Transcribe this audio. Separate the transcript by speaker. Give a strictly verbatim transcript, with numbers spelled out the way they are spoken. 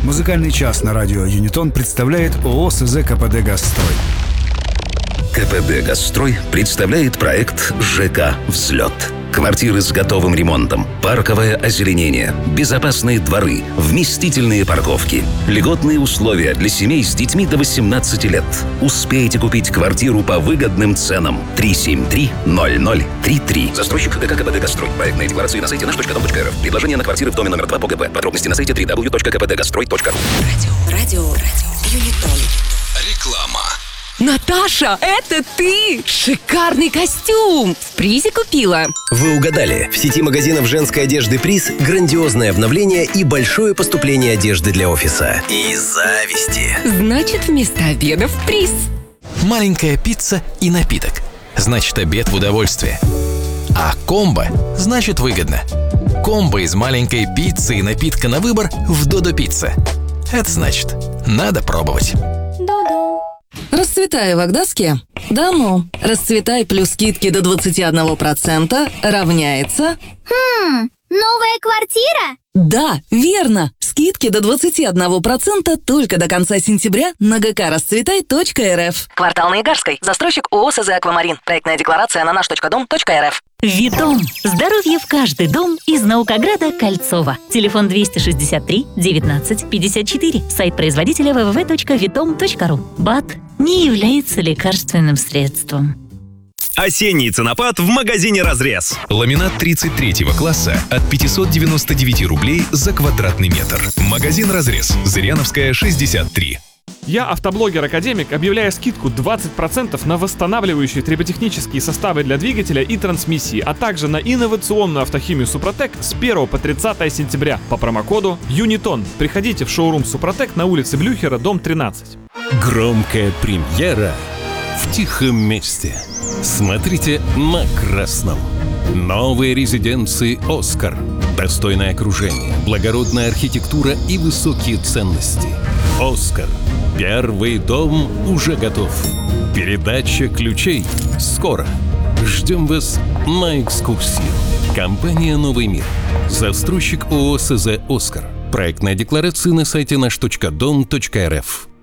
Speaker 1: Музыкальный час на радио Юнитон представляет ООО СЗ КПД «Газстрой».
Speaker 2: КПД «Газстрой» представляет проект ЖК «Взлет». Квартиры с готовым ремонтом, парковое озеленение, безопасные дворы, вместительные парковки, льготные условия для семей с детьми до восемнадцати лет. Успейте купить квартиру по выгодным ценам. три семь три ноль ноль три три. Застройщик ГК КПД «Газстрой». Проектные декларации на сайте наш точка дом точка эр эф. Предложение на квартиры в доме номер два по ГБ. Подробности на сайте дабл ю дабл ю дабл ю точка кэ пэ дэ газстрой точка ру.
Speaker 3: Радио, радио, радио, Юнитон.
Speaker 4: Реклама.
Speaker 5: Наташа, это ты! Шикарный костюм! В призе купила.
Speaker 6: Вы угадали. В сети магазинов женской одежды «Приз» грандиозное обновление и большое поступление одежды для офиса. И зависти.
Speaker 5: Значит, вместо обеда в приз.
Speaker 4: Маленькая пицца и напиток. Значит, обед в удовольствие. А комбо значит выгодно. Комбо из маленькой пиццы и напитка на выбор в Додо Пицца. Это значит, надо пробовать.
Speaker 7: Расцветай в Агдаске? Да ну. Расцветай плюс скидки до двадцати одного процента равняется...
Speaker 8: Хм, новая квартира?
Speaker 7: Да, верно. Скидки до двадцати одного процента только до конца сентября на гэ ка расцветай точка эр эф.
Speaker 9: Квартал на Игарской. Застройщик ООО СЗ «Аквамарин». Проектная декларация на наш точка дом точка эр эф.
Speaker 10: Витом. Здоровье в каждый дом из Наукограда Кольцова. Телефон двести шестьдесят три девятнадцать пятьдесят четыре. Сайт производителя дабл ю дабл ю дабл ю точка витом точка ру. БАД не является лекарственным средством.
Speaker 11: Осенний ценопад в магазине «Разрез».
Speaker 4: Ламинат тридцать третьего класса от пятьсот девяносто девять рублей за квадратный метр. Магазин «Разрез». Зыряновская, шестьдесят три.
Speaker 12: Я, автоблогер-академик, объявляю скидку двадцать процентов на восстанавливающие триботехнические составы для двигателя и трансмиссии, а также на инновационную автохимию «Супротек» с первого по тридцатое сентября по промокоду «Юнитон». Приходите в шоурум «Супротек» на улице Блюхера, дом тринадцать.
Speaker 13: Громкая премьера в тихом месте. Смотрите на красном. Новые резиденции «Оскар». Достойное окружение, благородная архитектура и высокие ценности. «Оскар». Первый дом уже готов. Передача ключей скоро. Ждем вас на экскурсию. Компания «Новый мир». Застройщик ООО СЗ «Оскар». Проектная декларация на сайте наш точка дом точка эр эф.